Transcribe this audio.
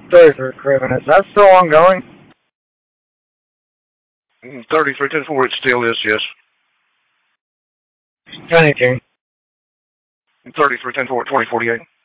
33 Craven, is that still ongoing? 33-10-4, it still is, yes. 22. 33-10-4, 2048.